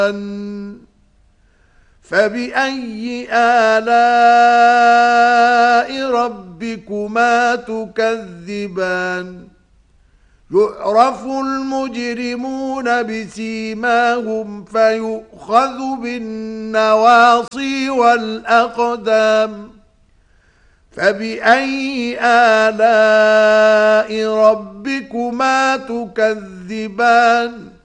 فبأي آلاء ربكما تكذبان يعرف المجرمون بسيماهم فيؤخذ بالنواصي والأقدام فبأي آلاء ربكما تكذبان